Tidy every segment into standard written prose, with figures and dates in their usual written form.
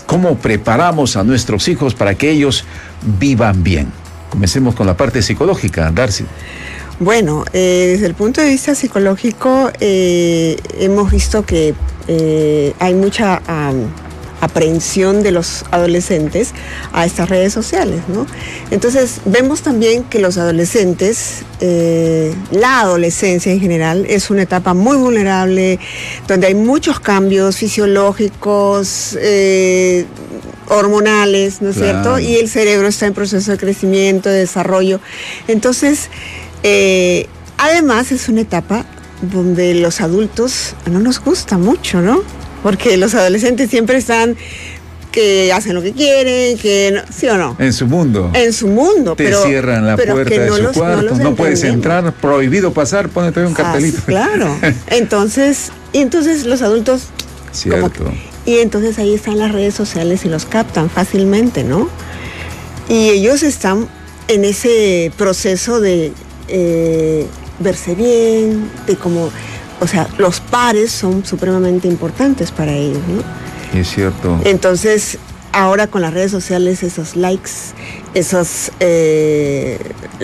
¿Cómo preparamos a nuestros hijos para que ellos vivan bien? Comencemos con la parte psicológica, Darcy. Bueno, desde el punto de vista psicológico, hemos visto que hay mucha aprehensión de los adolescentes a estas redes sociales, ¿no? Entonces, vemos también que los adolescentes, la adolescencia en general, es una etapa muy vulnerable, donde hay muchos cambios fisiológicos, hormonales, ¿no es cierto? Y el cerebro está en proceso de crecimiento, de desarrollo. Entonces, además es una etapa donde los adultos no nos gusta mucho, ¿no? Porque los adolescentes siempre están que hacen lo que quieren, que no, ¿sí o no? En su mundo. En su mundo. Te cierran la puerta de su cuarto, no puedes entrar, prohibido pasar, ponete un cartelito. Claro. Entonces los adultos... Cierto. Y entonces ahí están las redes sociales y los captan fácilmente, ¿no? Y ellos están en ese proceso de verse bien, de cómo... O sea, los pares son supremamente importantes para ellos, ¿no? Es cierto. Entonces, ahora con las redes sociales, esos likes, el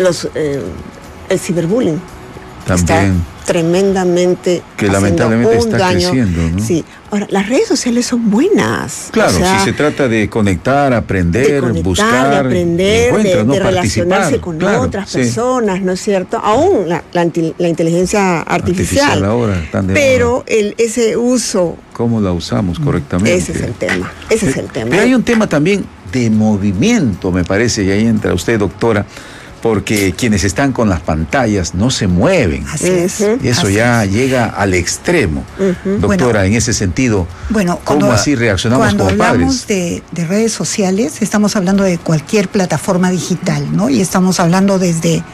ciberbullying también está tremendamente que lamentablemente está creciendo, ¿no? Sí. Ahora, las redes sociales son buenas. Claro, si se trata de conectar, aprender, buscar, de aprender, de relacionarse con otras sí. personas, ¿no es cierto? Aún la inteligencia artificial ahora, pero ese uso... ¿Cómo la usamos correctamente? Ese es el tema, ese es el tema. Pero hay un tema también de movimiento, me parece, y ahí entra usted, doctora, porque quienes están con las pantallas no se mueven. Así es. Eso ya llega al extremo. Doctora, en ese sentido, ¿cómo así reaccionamos como padres? Cuando hablamos de redes sociales, estamos hablando de cualquier plataforma digital, ¿no? Y estamos hablando desde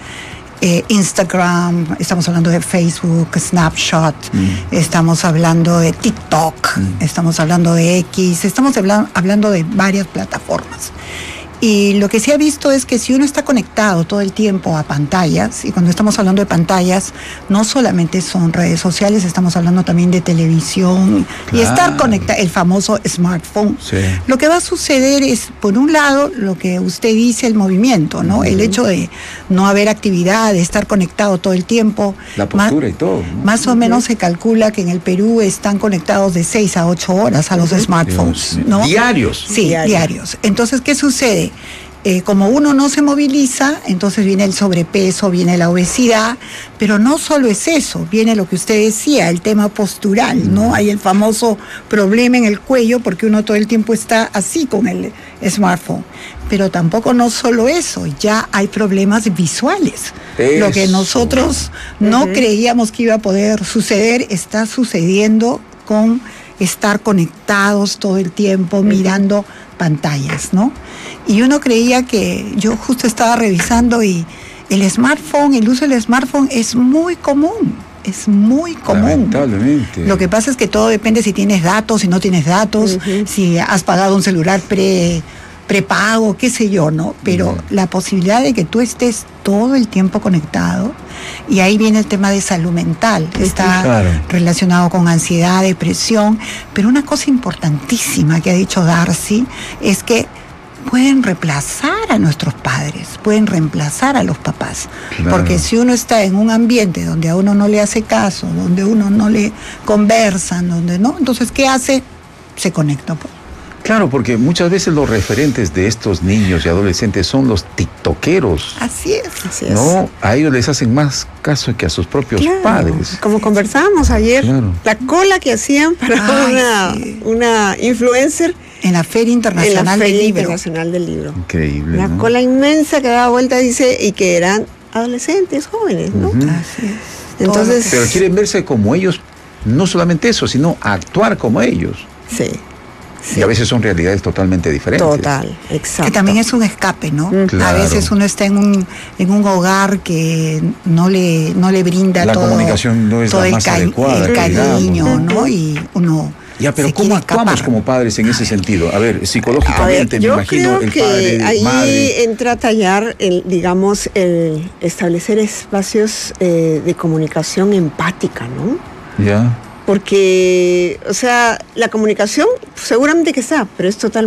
Instagram, estamos hablando de Facebook, Snapchat, estamos hablando de TikTok, estamos hablando de X, estamos hablando de varias plataformas. Y lo que se ha visto es que si uno está conectado todo el tiempo a pantallas, y cuando estamos hablando de pantallas, no solamente son redes sociales, estamos hablando también de televisión, y estar conectado, el famoso smartphone. Sí. Lo que va a suceder es, por un lado, lo que usted dice, el movimiento, ¿no? El hecho de no haber actividad, de estar conectado todo el tiempo. La postura y todo, ¿no? Más o menos se calcula que en el Perú están conectados de 6 a 8 horas a los smartphones, ¿no? ¿Diarios? Sí, diarios. Entonces, ¿qué sucede? Como uno no se moviliza, entonces viene el sobrepeso, viene la obesidad, pero no solo es eso, viene lo que usted decía, el tema postural, ¿no? Hay el famoso problema en el cuello porque uno todo el tiempo está así con el smartphone. Pero tampoco no solo eso, ya hay problemas visuales. Eso. Lo que nosotros no creíamos que iba a poder suceder, está sucediendo con estar conectados todo el tiempo, mirando pantallas, ¿no? Y uno creía que, yo justo estaba revisando y el uso del smartphone es muy común. Es muy común. Lamentablemente. Lo que pasa es que todo depende si tienes datos, si no tienes datos, si has pagado un celular prepago, qué sé yo, ¿no? Pero la posibilidad de que tú estés todo el tiempo conectado, y ahí viene el tema de salud mental, está relacionado con ansiedad, depresión, pero una cosa importantísima que ha dicho Darcy es que pueden reemplazar a nuestros padres, pueden reemplazar a los papás, porque si uno está en un ambiente donde a uno no le hace caso, donde uno no le conversan, donde no, entonces ¿qué hace? Se conecta. Claro, porque muchas veces los referentes de estos niños y adolescentes son los tiktokeros. Así es. No, a ellos les hacen más caso que a sus propios padres. Como conversábamos ayer, la cola que hacían para una influencer en la Feria Internacional del Libro. Increíble. Una cola inmensa que daba vuelta, dice, y que eran adolescentes, jóvenes, ¿no? Así es. Entonces, pero quieren verse como ellos, no solamente eso, sino actuar como ellos. Sí. Y a veces son realidades totalmente diferentes. Total, exacto. Que también es un escape, ¿no? Claro. A veces uno está en un hogar que no le brinda la todo. La comunicación no es la más adecuada. El cariño, ¿no? Y uno... Ya, pero ¿cómo actuamos como padres en ese sentido? A ver, psicológicamente, me imagino, el padre, que ahí madre... entra a tallar, el establecer espacios de comunicación empática, ¿no? Ya. Porque, o sea, la comunicación seguramente que está, pero es totalmente